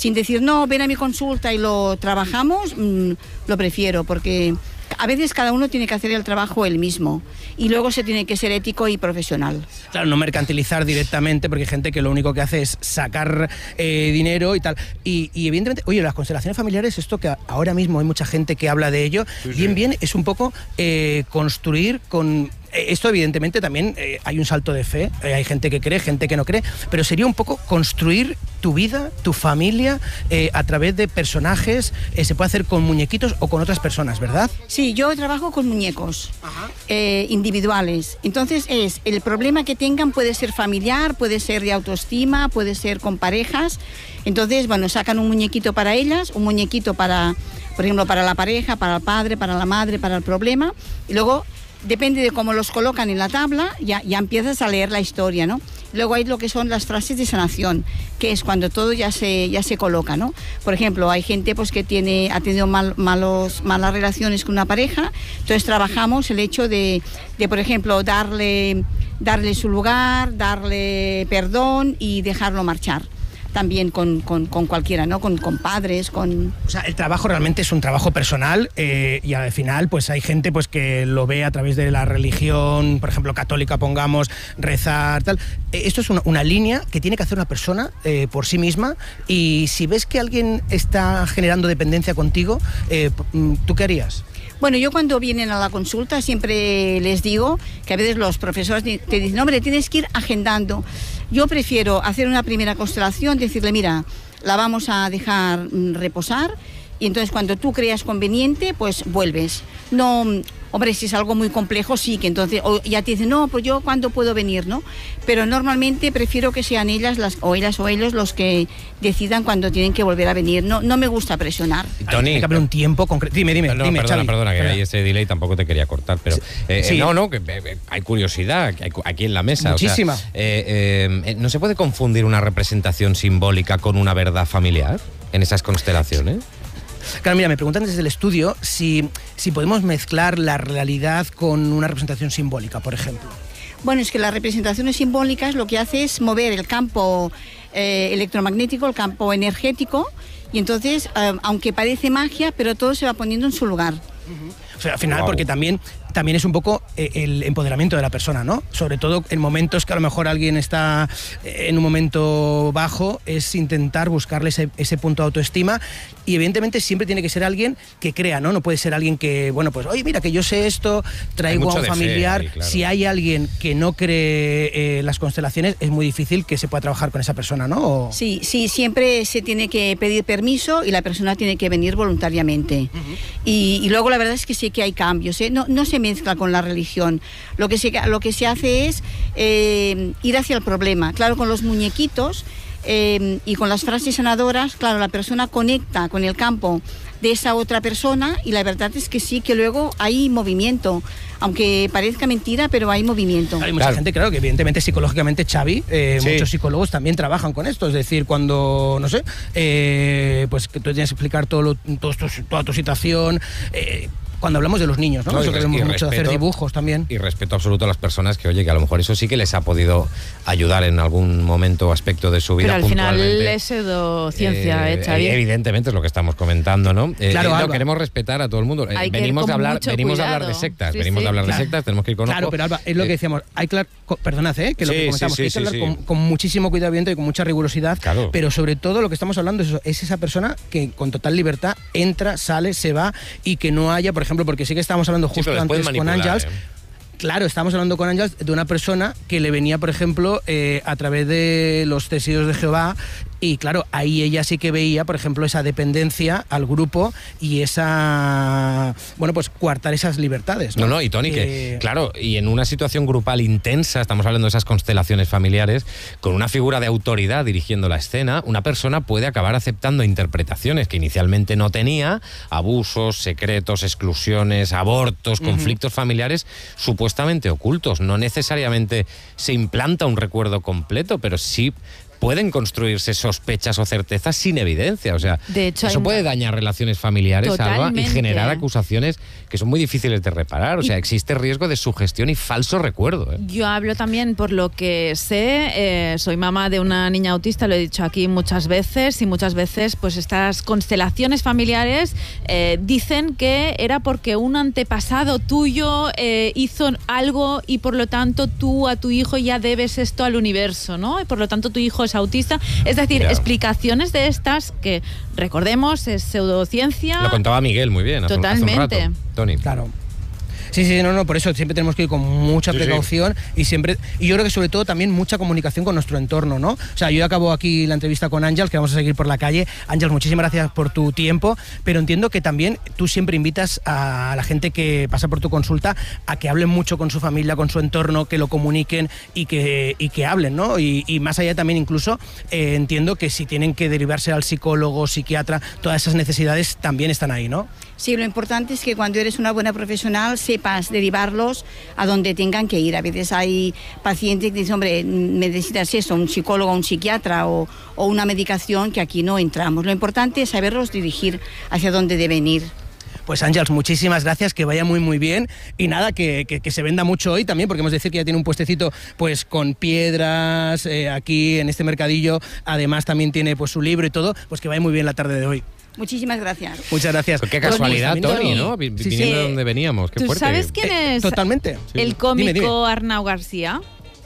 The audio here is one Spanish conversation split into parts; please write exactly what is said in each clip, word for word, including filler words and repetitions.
sin decir, no, ven a mi consulta y lo trabajamos, mmm, lo prefiero, porque a veces cada uno tiene que hacer el trabajo él mismo y luego se tiene que ser ético y profesional. Claro, no mercantilizar directamente, porque hay gente que lo único que hace es sacar eh, dinero y tal. Y, y evidentemente, oye, las constelaciones familiares, esto que ahora mismo hay mucha gente que habla de ello, sí, bien, sí. bien, es un poco eh, construir con... Esto evidentemente también eh, hay un salto de fe, eh, hay gente que cree, gente que no cree, pero sería un poco construir tu vida, tu familia, eh, a través de personajes, eh, se puede hacer con muñequitos o con otras personas, ¿verdad? Sí, yo trabajo con muñecos eh, individuales, entonces es, el problema que tengan puede ser familiar, puede ser de autoestima, puede ser con parejas, entonces, bueno, sacan un muñequito para ellas, un muñequito para, por ejemplo, para la pareja, para el padre, para la madre, para el problema, y luego... Depende de cómo los colocan en la tabla, ya, ya empiezas a leer la historia, ¿no? Luego hay lo que son las frases de sanación, que es cuando todo ya se, ya se coloca, ¿no? Por ejemplo, hay gente pues, que tiene, ha tenido mal, malos, malas relaciones con una pareja, entonces trabajamos el hecho de, de por ejemplo, darle, darle su lugar, darle perdón y dejarlo marchar. También con, con, con cualquiera, ¿no? Con, con padres, con... O sea, el trabajo realmente es un trabajo personal eh, y al final pues hay gente pues que lo ve a través de la religión, por ejemplo, católica, pongamos, rezar, tal. Eh, esto es una, una línea que tiene que hacer una persona eh, por sí misma, y si ves que alguien está generando dependencia contigo, eh, ¿tú qué harías? Bueno, yo cuando vienen a la consulta siempre les digo que a veces los profesores te dicen, hombre, tienes que ir agendando. Yo prefiero hacer una primera constelación, decirle, mira, la vamos a dejar reposar y entonces cuando tú creas conveniente, pues vuelves. No, hombre, si es algo muy complejo, sí, que entonces o ya te dicen, no, pues yo cuándo puedo venir, ¿no? Pero normalmente prefiero que sean ellas las, o ellas o ellos los que decidan cuando tienen que volver a venir. No, no me gusta presionar. Tony, hay que haber un tiempo concreto. Dime, dime, no, dime, perdona, Xavi. perdona, que Espera. hay ese delay, tampoco te quería cortar, pero eh, sí. eh, no, no, que eh, hay curiosidad que hay, aquí en la mesa. Muchísima. O sea, eh, eh, ¿no se puede confundir una representación simbólica con una verdad familiar en esas constelaciones? Claro, mira, me preguntan desde el estudio si, si podemos mezclar la realidad con una representación simbólica, por ejemplo. Bueno, es que las representaciones simbólicas lo que hace es mover el campo eh, electromagnético, el campo energético, y entonces, eh, aunque parece magia, pero todo se va poniendo en su lugar. Uh-huh. O sea, al final, wow. porque también, también es un poco eh, el empoderamiento de la persona, ¿no? Sobre todo en momentos que a lo mejor alguien está en un momento bajo, es intentar buscarle ese, ese punto de autoestima, y evidentemente siempre tiene que ser alguien que crea, ¿no? No puede ser alguien que, bueno, pues, oye, mira, que yo sé esto, traigo a un familiar. Fe, ahí, claro. Si hay alguien que no cree eh, las constelaciones, es muy difícil que se pueda trabajar con esa persona, ¿no? O... Sí, sí, siempre se tiene que pedir permiso y la persona tiene que venir voluntariamente. Uh-huh. y, y luego la verdad es que sí que hay cambios, ¿eh? No, no se mezcla con la religión. Lo que se, lo que se hace es eh, ir hacia el problema. Claro, con los muñequitos eh, y con las frases sanadoras, claro, la persona conecta con el campo de esa otra persona y la verdad es que sí, que luego hay movimiento. Aunque parezca mentira, pero hay movimiento. Hay mucha claro. gente, claro, que evidentemente psicológicamente, Xavi, eh, sí. muchos psicólogos también trabajan con esto. Es decir, cuando, no sé, eh, pues que tú tienes que explicar todo lo, todo, toda tu situación... Eh, cuando hablamos de los niños, ¿no? no Eso que vemos mucho de hacer dibujos también. Y respeto absoluto a las personas que, oye, que a lo mejor eso sí que les ha podido ayudar en algún momento o aspecto de su vida. Pero al final es pseudociencia, eh, ¿eh, Xavi? Evidentemente es lo que estamos comentando, ¿no? Eh, claro, eh, Alba. Queremos respetar a todo el mundo. Eh, venimos de hablar, venimos a hablar de sectas, sí, venimos sí. de hablar claro. de sectas, tenemos que ir con Claro, ojo. pero Alba, es lo que decíamos, hay que perdonad, ¿eh? Que lo sí, que comentamos, sí, sí, que hay que hablar sí, con, sí. con muchísimo cuidado y con mucha rigurosidad, claro. pero sobre todo lo que estamos hablando es, eso, es esa persona que con total libertad entra, sale, se va, y que no haya, por ejemplo, porque sí que estábamos hablando justo sí, antes con Ángels, eh. Claro, estábamos hablando con Ángels de una persona que le venía, por ejemplo, eh, a través de los testigos de Jehová, y claro, ahí ella sí que veía, por ejemplo, esa dependencia al grupo y esa, bueno, pues coartar esas libertades. No, no, no y Tony, eh... que claro, y en una situación grupal intensa, estamos hablando de esas constelaciones familiares, con una figura de autoridad dirigiendo la escena, una persona puede acabar aceptando interpretaciones que inicialmente no tenía, abusos, secretos, exclusiones, abortos, uh-huh. conflictos familiares supuestamente ocultos. No necesariamente se implanta un recuerdo completo, pero sí pueden construirse sospechas o certezas sin evidencia. O sea, de hecho, eso puede dañar relaciones familiares, Alba, y generar acusaciones que son muy difíciles de reparar. O sea, existe riesgo de sugestión y falso recuerdo, ¿eh? Yo hablo también por lo que sé, eh, soy mamá de una niña autista, lo he dicho aquí muchas veces, y muchas veces pues estas constelaciones familiares eh, dicen que era porque un antepasado tuyo eh, hizo algo y por lo tanto tú a tu hijo ya debes esto al universo, ¿no? Y por lo tanto tu hijo es autista. Es decir, yeah. explicaciones de estas que, recordemos, es pseudociencia. Lo contaba Miguel muy bien hace, Totalmente. hace un rato, Tony. Claro. Sí, sí, no, no, por eso siempre tenemos que ir con mucha precaución sí, sí. y siempre, y yo creo que sobre todo también mucha comunicación con nuestro entorno, ¿no? O sea, yo acabo aquí la entrevista con Àngels, que vamos a seguir por la calle. Àngels, muchísimas gracias por tu tiempo, pero entiendo que también tú siempre invitas a la gente que pasa por tu consulta a que hablen mucho con su familia, con su entorno, que lo comuniquen y que, y que hablen, ¿no? Y, y más allá también incluso eh, entiendo que si tienen que derivarse al psicólogo, psiquiatra, todas esas necesidades también están ahí, ¿no? Sí, lo importante es que cuando eres una buena profesional sepas derivarlos a donde tengan que ir. A veces hay pacientes que dicen, hombre, necesitas eso, un psicólogo, un psiquiatra o, o una medicación, que aquí no entramos. Lo importante es saberlos dirigir hacia donde deben ir. Pues Àngels, muchísimas gracias, que vaya muy muy bien y nada, que, que, que se venda mucho hoy también, porque hemos de decir que ya tiene un puestecito pues con piedras eh, aquí en este mercadillo, además también tiene pues su libro y todo, pues que vaya muy bien la tarde de hoy. Muchísimas gracias. Muchas gracias. Pues qué casualidad, Tony, Tony, ¿no? V sí, viniendo sí. de donde veníamos, qué ¿Tú fuerte. sabes quién Eh, es totalmente. el cómico Dime, dime. Arnau García?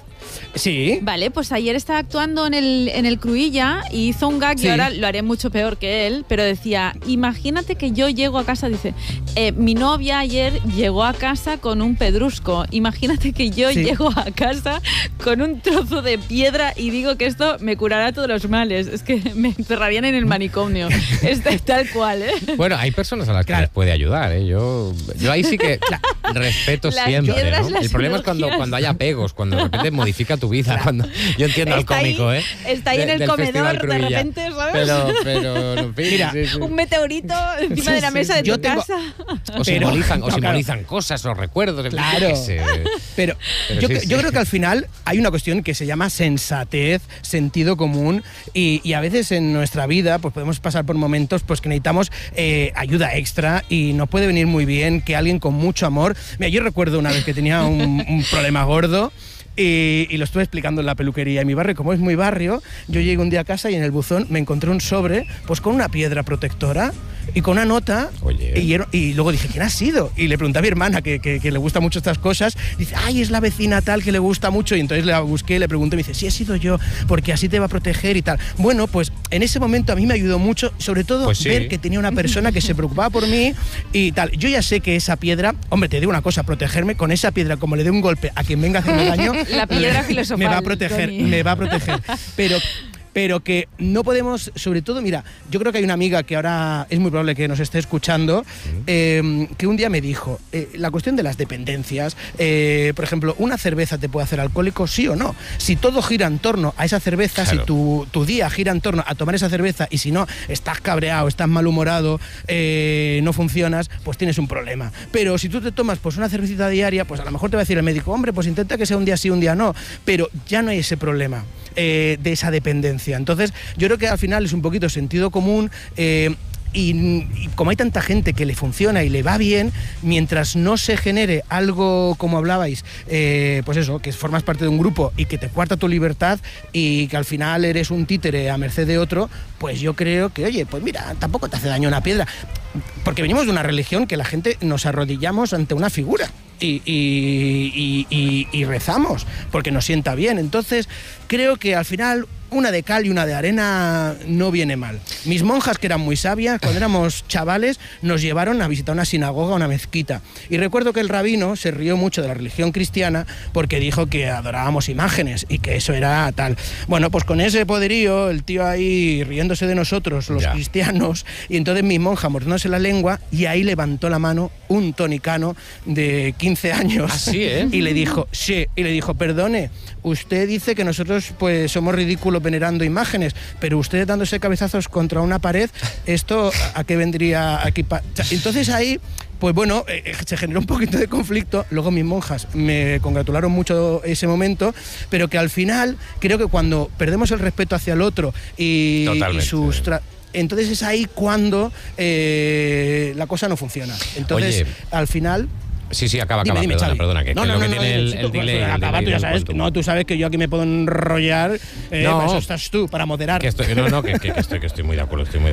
Sí. Vale, pues ayer estaba actuando en el, en el Cruïlla y hizo un gag, Sí. y ahora lo haré mucho peor que él, pero decía, imagínate que yo llego a casa, dice, eh, mi novia ayer llegó a casa con un pedrusco, imagínate que yo Sí. llego a casa con un trozo de piedra y digo que esto me curará todos los males, es que me encerrarían en el manicomio, es de tal cual, ¿eh? Bueno, hay personas a las que Claro. les puede ayudar, ¿eh? Yo, yo ahí sí que respeto Las siempre, piedras, ¿no? las El problema es cuando, energías. cuando hay apegos, cuando de repente modifica tu vida. Cuando, yo entiendo al Está ahí- cómico, ¿eh? está ahí en el del comedor, Festival de Cruïlla. repente, ¿sabes? Pero, pero, en fin, Mira, sí, sí. Un meteorito encima de la mesa de Yo tu tengo- casa. O Pero- simbolizan, o no, claro. simbolizan cosas o recuerdos. en fin, Claro. yo qué sé. Pero, Pero yo, sí, cre- sí. yo creo que al final hay una cuestión que se llama sensatez, sentido común, y, y a veces en nuestra vida pues podemos pasar por momentos pues que necesitamos eh, ayuda extra y nos puede venir muy bien que alguien con mucho amor... Mira, yo recuerdo una vez que tenía un, un problema gordo. Y, y lo estuve explicando en la peluquería. En mi barrio, como es muy barrio, yo llegué un día a casa y en el buzón me encontré un sobre pues con una piedra protectora y con una nota. Oye. Y, era- y luego dije, ¿quién ha sido? Y le pregunté a mi hermana, que, que, que le gusta mucho estas cosas. Dice, ay, es la vecina tal que le gusta mucho. Y entonces la busqué, le pregunté y me dice, sí, he sido yo, porque así te va a proteger y tal. Bueno, pues en ese momento a mí me ayudó mucho, sobre todo Pues sí. ver que tenía una persona que se preocupaba por mí y tal. Yo ya sé que esa piedra, hombre, te digo una cosa, protegerme con esa piedra, como le dé un golpe a quien venga a hacerme daño, La piedra me- filosofal, me va a proteger, Tony. me va a proteger. Pero pero que no podemos, sobre todo, mira, yo creo que hay una amiga que ahora es muy probable que nos esté escuchando, eh, que un día me dijo, eh, la cuestión de las dependencias, eh, por ejemplo, ¿una cerveza te puede hacer alcohólico, sí o no? Si todo gira en torno a esa cerveza, Claro. si tu, tu día gira en torno a tomar esa cerveza y si no, estás cabreado, estás malhumorado, eh, no funcionas, pues tienes un problema. Pero si tú te tomas pues una cervecita diaria, pues a lo mejor te va a decir el médico, hombre, pues intenta que sea un día sí, un día no, pero ya no hay ese problema. Eh, de esa dependencia. Entonces, yo creo que al final es un poquito sentido común. Eh, y, y como hay tanta gente que le funciona y le va bien, mientras no se genere algo, como hablabais, eh, pues eso, que formas parte de un grupo y que te cuarta tu libertad y que al final eres un títere a merced de otro, pues yo creo que, oye, pues mira, tampoco te hace daño una piedra. Porque venimos de una religión que la gente nos arrodillamos ante una figura. Y, y, y, y, y rezamos porque nos sienta bien. Entonces creo que al final una de cal y una de arena no viene mal. Mis monjas, que eran muy sabias, cuando éramos chavales nos llevaron a visitar una sinagoga, una mezquita, y recuerdo que el rabino se rió mucho de la religión cristiana porque dijo que adorábamos imágenes y que eso era tal. Bueno, pues con ese poderío el tío ahí riéndose de nosotros, los Ya. cristianos, y entonces mi monja mordiéndose la lengua, y ahí levantó la mano un tonicano de quince años. Ah, sí, ¿eh? Y le dijo, sí, y le dijo, perdone, usted dice que nosotros pues somos ridículos venerando imágenes, pero usted dándose cabezazos contra una pared, ¿esto a qué vendría aquí? Pa-? O sea, entonces ahí pues bueno, eh, se generó un poquito de conflicto. Luego mis monjas me congratularon mucho ese momento, pero que al final creo que cuando perdemos el respeto hacia el otro y, y sus... Tra- entonces es ahí cuando eh, la cosa no funciona. Entonces, Oye, al final... Sí, sí, acaba, dime, acaba, dime, perdona, Xavi. perdona, que, no, que no, lo no, que no, tiene no, el, sí, el delay... pues, acaba, tú ya sabes, no, tú sabes que yo aquí me puedo enrollar, eh, no, para eso estás tú, para moderar. Que estoy, no, no, que, que, que, estoy, que estoy muy de acuerdo, estoy muy de